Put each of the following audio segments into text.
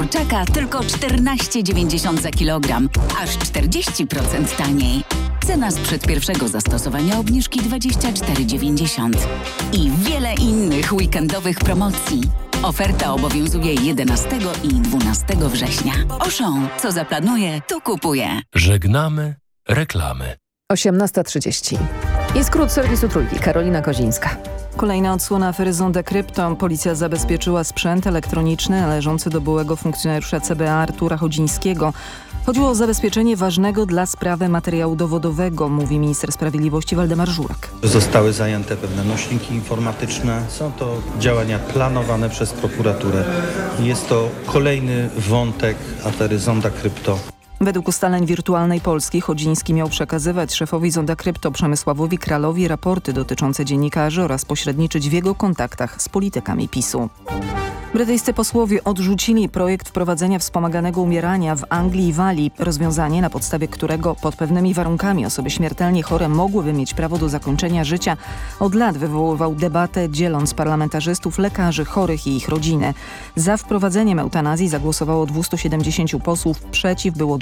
kurczaka tylko 14,90 za kilogram, aż 40% taniej. Cena sprzed pierwszego zastosowania obniżki 24,90. I wiele innych weekendowych promocji. Oferta obowiązuje 11 i 12 września. Auchan, co zaplanuje, to kupuje. Żegnamy reklamy. 18:30. I skrót serwisu Trójki. Karolina Kozińska. Kolejna odsłona afery Zonda Krypto. Policja zabezpieczyła sprzęt elektroniczny należący do byłego funkcjonariusza CBA Artura Chodzińskiego. Chodziło o zabezpieczenie ważnego dla sprawy materiału dowodowego, mówi minister sprawiedliwości Waldemar Żurek. Zostały zajęte pewne nośniki informatyczne. Są to działania planowane przez prokuraturę. Jest to kolejny wątek afery Zonda Krypto. Według ustaleń Wirtualnej Polski Chodziński miał przekazywać szefowi Zonda Krypto Przemysławowi Kralowi raporty dotyczące dziennikarzy oraz pośredniczyć w jego kontaktach z politykami PiS-u. Brytyjscy posłowie odrzucili projekt wprowadzenia wspomaganego umierania w Anglii i Walii. Rozwiązanie, na podstawie którego pod pewnymi warunkami osoby śmiertelnie chore mogłyby mieć prawo do zakończenia życia, od lat wywoływał debatę, dzieląc parlamentarzystów, lekarzy, chorych i ich rodziny. Za wprowadzeniem eutanazji zagłosowało 270 posłów, przeciw było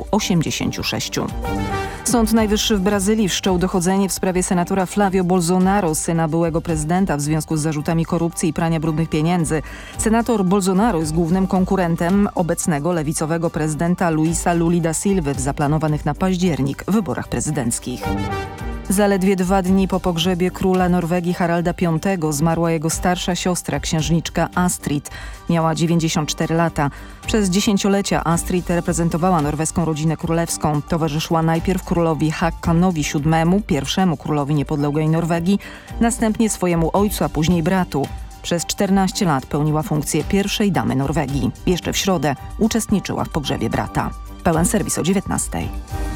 286. Sąd Najwyższy w Brazylii wszczął dochodzenie w sprawie senatora Flávio Bolsonaro, syna byłego prezydenta, w związku z zarzutami korupcji i prania brudnych pieniędzy. Senator Bolsonaro jest głównym konkurentem obecnego lewicowego prezydenta Luisa Luli da Silva w zaplanowanych na październik wyborach prezydenckich. Zaledwie 2 dni po pogrzebie króla Norwegii Haralda V zmarła jego starsza siostra, księżniczka Astrid. Miała 94 lata. Przez dziesięciolecia Astrid reprezentowała norweską rodzinę królewską. Towarzyszyła najpierw królowi Haakanowi VII, pierwszemu królowi niepodległej Norwegii, następnie swojemu ojcu, a później bratu. Przez 14 lat pełniła funkcję pierwszej damy Norwegii. Jeszcze w środę uczestniczyła w pogrzebie brata. Pełen serwis o 19:00.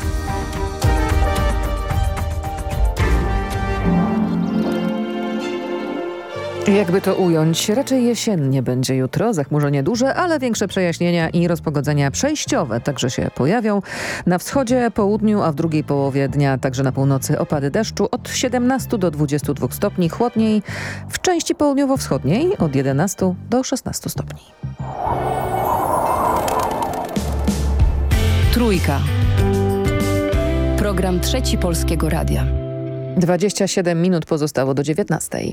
Jakby to ująć, raczej jesiennie będzie jutro, zachmurzenie duże, ale większe przejaśnienia i rozpogodzenia przejściowe także się pojawią. Na wschodzie, południu, a w drugiej połowie dnia także na północy opady deszczu od 17 do 22 stopni, chłodniej w części południowo-wschodniej od 11 do 16 stopni. Trójka. Program Trzeci Polskiego Radia. 27 minut pozostało do 19:00.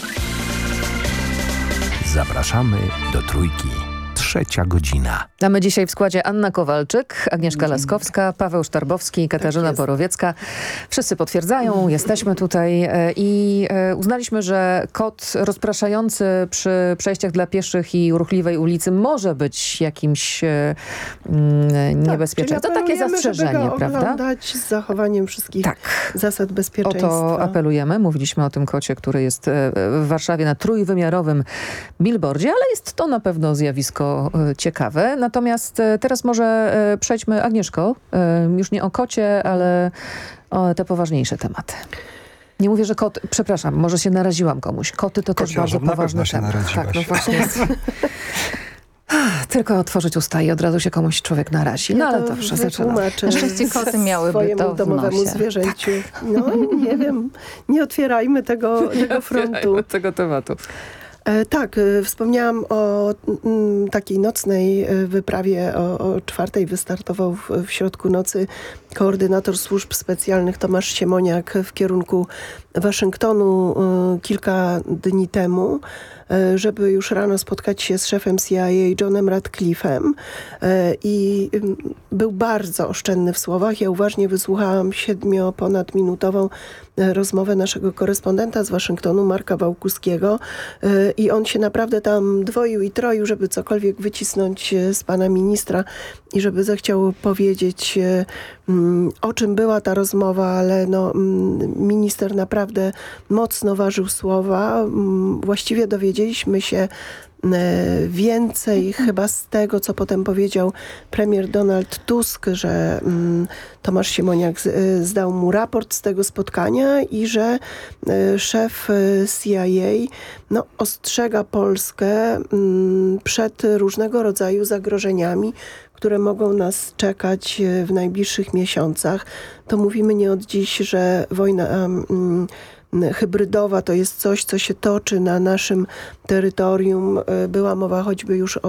Zapraszamy do Trójki. 3:00. A my dzisiaj w składzie Anna Kowalczyk, Agnieszka Laskowska, Paweł Sztarbowski i Katarzyna Borowiecka. Wszyscy potwierdzają, jesteśmy tutaj i uznaliśmy, że kod rozpraszający przy przejściach dla pieszych i ruchliwej ulicy może być jakimś niebezpieczny. To takie zastrzeżenie, żeby go prawda? oglądać z zachowaniem wszystkich zasad bezpieczeństwa. O to apelujemy. Mówiliśmy o tym kocie, który jest w Warszawie na trójwymiarowym billboardzie, ale jest to na pewno zjawisko ciekawe. Natomiast teraz może przejdźmy, Agnieszko, już nie o kocie, ale o te poważniejsze tematy. Nie mówię, że kot, przepraszam, może się naraziłam komuś. Koty to też bardzo poważny temat. Tak, no właśnie jest. Tylko otworzyć usta i od razu się komuś człowiek narazi. No ale dobrze, zaczynam. Na szczęście koty miałyby swojemu to w domowemu nosie. zwierzęciu. No nie wiem, nie otwierajmy tego frontu. Tego tematu. Tak, wspomniałam o takiej nocnej wyprawie. O 4:00 wystartował w środku nocy koordynator służb specjalnych Tomasz Siemoniak w kierunku Waszyngtonu kilka dni temu, żeby już rano spotkać się z szefem CIA Johnem Ratcliffe'em i był bardzo oszczędny w słowach. Ja uważnie wysłuchałam 7-ponadminutową rozmowę naszego korespondenta z Waszyngtonu, Marka Wałkuskiego, i on się naprawdę tam dwoił i troił, żeby cokolwiek wycisnąć z pana ministra i żeby zechciał powiedzieć, o czym była ta rozmowa, ale minister naprawdę mocno ważył słowa. Właściwie dowiedzieliśmy się więcej chyba z tego, co potem powiedział premier Donald Tusk, że Tomasz Siemoniak zdał mu raport z tego spotkania i że szef CIA ostrzega Polskę przed różnego rodzaju zagrożeniami, które mogą nas czekać w najbliższych miesiącach. To mówimy nie od dziś, że wojna hybrydowa to jest coś, co się toczy na naszym terytorium. Była mowa choćby już o